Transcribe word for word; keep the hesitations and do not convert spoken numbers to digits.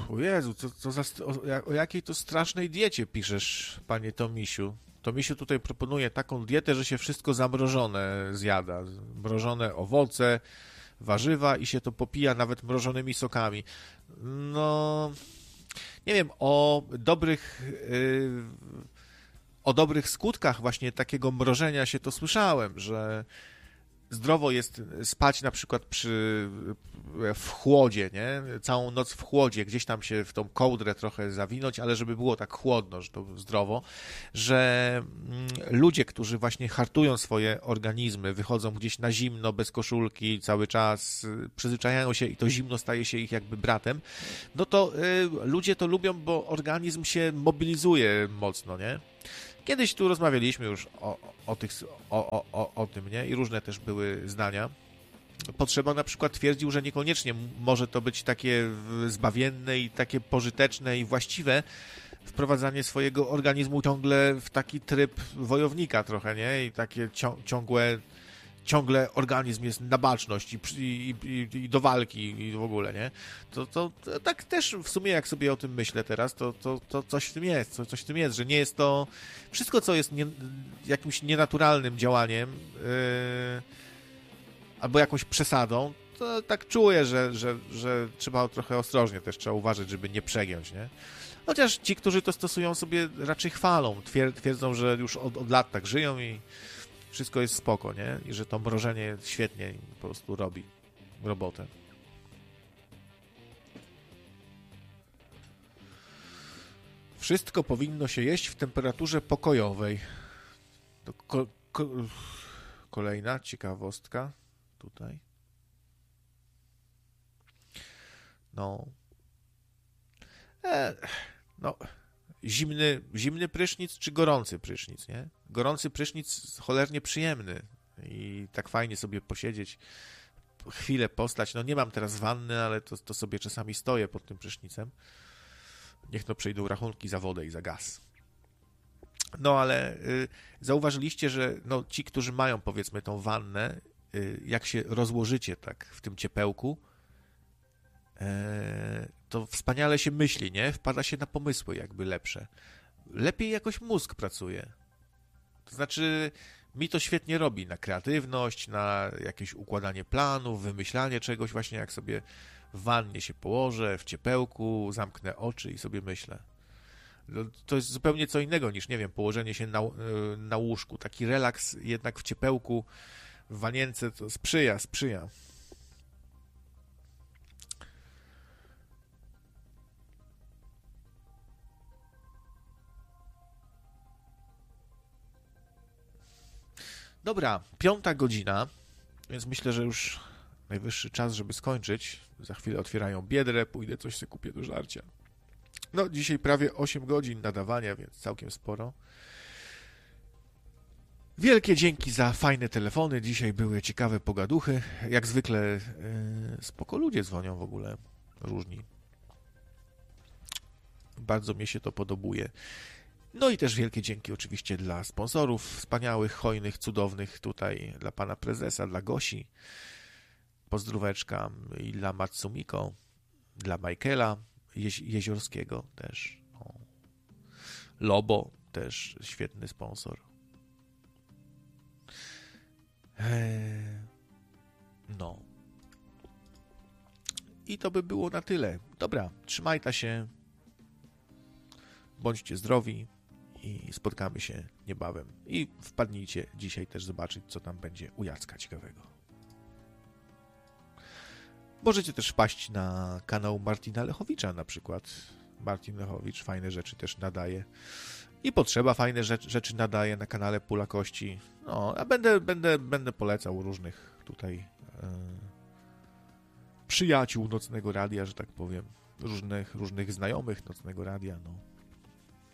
O Jezu, co, co za, o, o jakiej to strasznej diecie piszesz, panie Tomisiu? Tomisiu tutaj proponuje taką dietę, że się wszystko zamrożone zjada. Mrożone owoce, warzywa i się to popija nawet mrożonymi sokami. No, nie wiem, o dobrych... Yy, o dobrych skutkach właśnie takiego mrożenia się to słyszałem, że zdrowo jest spać na przykład przy, w chłodzie, nie? Całą noc w chłodzie, gdzieś tam się w tą kołdrę trochę zawinąć, ale żeby było tak chłodno, że to zdrowo, że ludzie, którzy właśnie hartują swoje organizmy, wychodzą gdzieś na zimno, bez koszulki cały czas, przyzwyczajają się i to zimno staje się ich jakby bratem, no to y, ludzie to lubią, bo organizm się mobilizuje mocno, nie? Kiedyś tu rozmawialiśmy już o, o, tych, o, o, o, o tym, nie? I różne też były zdania. Potrzeba na przykład twierdził, że niekoniecznie może to być takie zbawienne i takie pożyteczne i właściwe wprowadzanie swojego organizmu ciągle w taki tryb wojownika trochę, nie? I takie ciągłe, ciągle organizm jest na baczność i, i, i, i do walki i w ogóle, nie? To, to, to tak też w sumie jak sobie o tym myślę teraz, to, to, to coś w tym jest, co, coś w tym jest, że nie jest to wszystko, co jest nie, jakimś nienaturalnym działaniem yy, albo jakąś przesadą, to tak czuję, że, że, że trzeba trochę ostrożnie też trzeba uważać, żeby nie przegiąć, nie? Chociaż ci, którzy to stosują, sobie raczej chwalą, twierdzą, że już od, od lat tak żyją i wszystko jest spoko, nie? I że to mrożenie świetnie po prostu robi robotę. Wszystko powinno się jeść w temperaturze pokojowej. To ko- ko- kolejna ciekawostka tutaj. No. E, no. Zimny, zimny prysznic czy gorący prysznic, nie? Gorący prysznic cholernie przyjemny i tak fajnie sobie posiedzieć, chwilę postać. No nie mam teraz wanny, ale to, to sobie czasami stoję pod tym prysznicem. Niech no przejdą rachunki za wodę i za gaz. No ale y, zauważyliście, że no, ci, którzy mają powiedzmy tą wannę, y, jak się rozłożycie tak w tym ciepełku, to wspaniale się myśli, nie? Wpada się na pomysły jakby lepsze. Lepiej jakoś mózg pracuje. To znaczy, mi to świetnie robi na kreatywność, na jakieś układanie planów, wymyślanie czegoś, właśnie jak sobie w wannie się położę, w ciepełku, zamknę oczy i sobie myślę. To jest zupełnie co innego niż, nie wiem, położenie się na, na łóżku. Taki relaks jednak w ciepełku, w wanience to sprzyja, sprzyja. Dobra, piąta godzina, więc myślę, że już najwyższy czas, żeby skończyć. Za chwilę otwierają Biedrę, pójdę coś sobie kupię do żarcia. No, dzisiaj prawie osiem godzin nadawania, więc całkiem sporo. Wielkie dzięki za fajne telefony. Dzisiaj były ciekawe pogaduchy. Jak zwykle yy, spoko ludzie dzwonią w ogóle, różni. Bardzo mi się to podobuje. No i też wielkie dzięki oczywiście dla sponsorów wspaniałych, hojnych, cudownych tutaj, dla pana prezesa, dla Gosi, pozdróweczka i dla Matsumiko, dla Michaela Jezi- Jeziorskiego też. O. Lobo też świetny sponsor. Eee, no. I to by było na tyle. Dobra, trzymajcie się, bądźcie zdrowi. I spotkamy się niebawem. I wpadnijcie dzisiaj też zobaczyć, co tam będzie u Jacka ciekawego. Możecie też wpaść na kanał Martina Lechowicza na przykład. Martin Lechowicz fajne rzeczy też nadaje. I Potrzeba fajne rzeczy, rzeczy nadaje na kanale Pula Kości. No, a będę, będę, będę polecał różnych tutaj yy, przyjaciół Nocnego Radia, że tak powiem. Różnych, różnych znajomych Nocnego Radia, no.